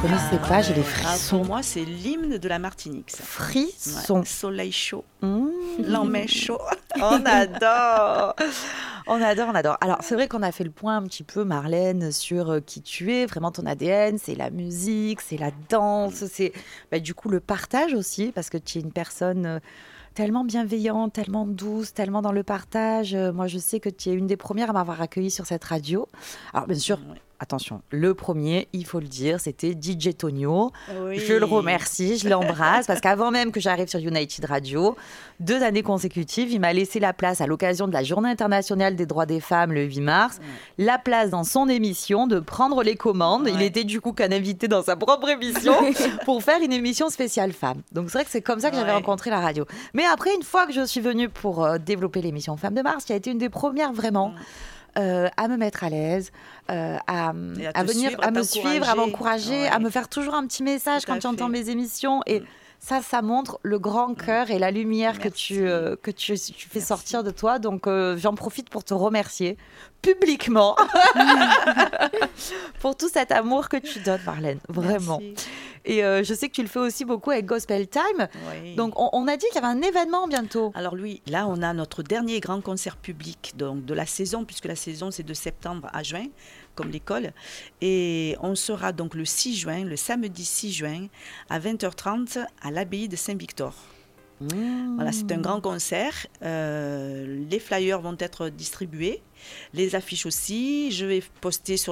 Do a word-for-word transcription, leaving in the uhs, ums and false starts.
connaissais ah, pas, j'ai les frissons. Ah, pour moi, c'est l'hymne de la Martinique. Ça. Frissons. Ouais. Soleil chaud, mmh. lendemain chaud. On adore. On adore, on adore. Alors, c'est vrai qu'on a fait le point un petit peu, Marlène, sur qui tu es, vraiment ton A D N, c'est la musique, c'est la danse, c'est bah, du coup le partage aussi, parce que tu es une personne tellement bienveillante, tellement douce, tellement dans le partage. Moi, je sais que tu es une des premières à m'avoir accueillie sur cette radio. Alors, bien sûr, ouais. Attention, le premier, il faut le dire, c'était D J Tonio. Oui. Je le remercie, je l'embrasse, parce qu'avant même que j'arrive sur United Radio, deux années consécutives, il m'a laissé la place à l'occasion de la Journée internationale des droits des femmes le huit mars, ouais. la place dans son émission de prendre les commandes. Ouais. Il était du coup qu'un invité dans sa propre émission pour faire une émission spéciale femmes. Donc c'est vrai que c'est comme ça que ouais. j'avais rencontré la radio. Mais après, une fois que je suis venue pour euh, développer l'émission Femmes de Mars, qui a été une des premières vraiment... Ouais. Euh, à me mettre à l'aise, euh, à, à, à venir, suivre, à, à me suivre, à m'encourager, ouais. à me faire toujours un petit message Tout quand tu entends mes émissions. Et mm. ça, ça montre le grand cœur mm. et la lumière Merci. que, tu, euh, que tu, tu fais Merci. sortir de toi. Donc, euh, j'en profite pour te remercier publiquement pour tout cet amour que tu donnes, Marlène. Vraiment. Merci. Et euh, je sais que tu le fais aussi beaucoup avec Gospel Time. Oui. Donc, on, on a dit qu'il y avait un événement bientôt. Alors, oui, là, on a notre dernier grand concert public donc, de la saison, puisque la saison, c'est de septembre à juin, comme l'école. Et on sera donc le six juin, le samedi six juin, à vingt heures trente, à l'abbaye de Saint-Victor. Mmh. Voilà, c'est un grand concert. Euh, les flyers vont être distribués, les affiches aussi. Je vais poster sur